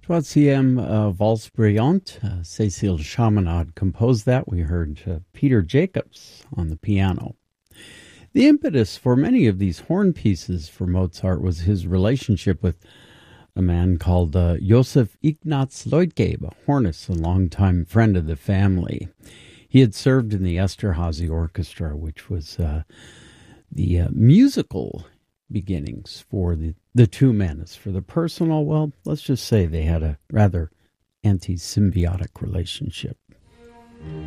Troisième Valse Brillante. Cécile Chaminade composed that. We heard Peter Jacobs on the piano. The impetus for many of these horn pieces for Mozart was his relationship with a man called Joseph Ignaz Leutgeb, a hornist, a longtime friend of the family. He had served in the Esterhazy Orchestra, which was the musical beginnings for the two men. As for the personal, well, let's just say they had a rather anti-symbiotic relationship.